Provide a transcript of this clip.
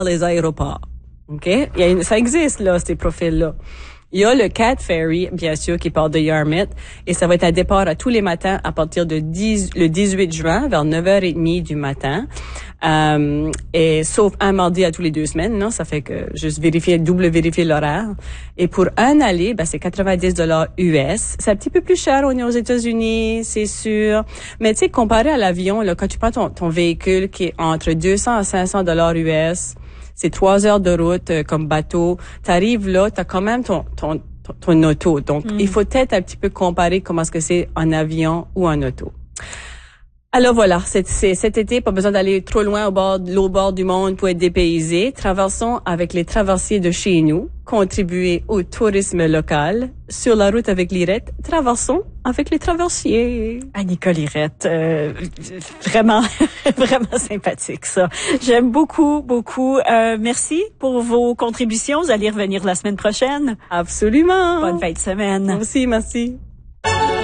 les aéroports. OK? Ça existe, là, ces profils-là. Il y a le Cat Ferry, bien sûr, qui part de Yarmouth, et ça va être un départ à tous les matins à partir de le 18 juin, vers 9h30 du matin. Et sauf un mardi à tous les 2 semaines, non? Ça fait que juste double vérifier l'horaire. Et pour un aller, c'est $90 US. C'est un petit peu plus cher, on est aux États-Unis, c'est sûr. Mais tu sais, comparé à l'avion, là, quand tu prends ton véhicule qui est entre 200 à $500 US, c'est 3 heures de route comme bateau. T'arrives là, t'as quand même ton auto. Donc, il faut peut-être un petit peu comparer comment est-ce que c'est en avion ou en auto. Alors voilà, c'est cet été, pas besoin d'aller trop loin au bord du monde pour être dépaysé. Traversons avec les traversiers de chez nous, contribuer au tourisme local. Sur la route avec Lirette, traversons avec les traversiers. Ah, Nicole Lirette, vraiment, vraiment sympathique ça. J'aime beaucoup, beaucoup. Merci pour vos contributions. Vous allez revenir la semaine prochaine. Absolument. Bonne fin de semaine. Merci, merci.